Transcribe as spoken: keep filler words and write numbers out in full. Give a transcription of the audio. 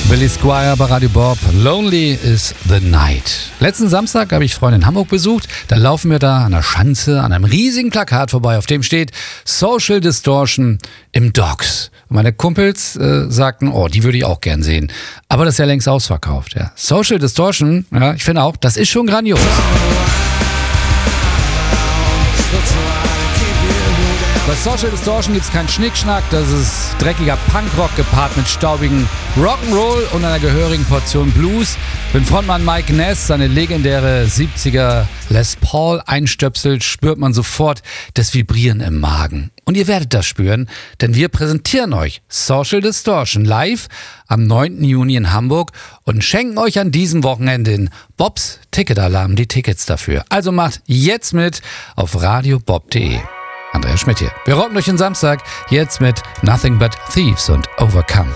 Billy Squier bei Radio Bob. Lonely is the Night. Letzten Samstag habe ich Freunde in Hamburg besucht. Da laufen wir da an der Schanze an einem riesigen Plakat vorbei, auf dem steht Social Distortion im Docks. Und meine Kumpels äh, sagten, oh, die würde ich auch gern sehen. Aber das ist ja längst ausverkauft. Ja. Social Distortion, ja, ich finde auch, das ist schon grandios. Bei Social Distortion gibt's keinen Schnickschnack, das ist dreckiger Punkrock gepaart mit staubigen Rock'n'Roll und einer gehörigen Portion Blues. Wenn Frontmann Mike Ness seine legendäre siebziger Les Paul einstöpselt, spürt man sofort das Vibrieren im Magen. Und ihr werdet das spüren, denn wir präsentieren euch Social Distortion live am neunten Juni in Hamburg und schenken euch an diesem Wochenende in Bobs Ticketalarm die Tickets dafür. Also macht jetzt mit auf radiobob punkt de. Andreas Schmidt hier. Wir rocken euch den Samstag jetzt mit Nothing But Thieves und Overcome.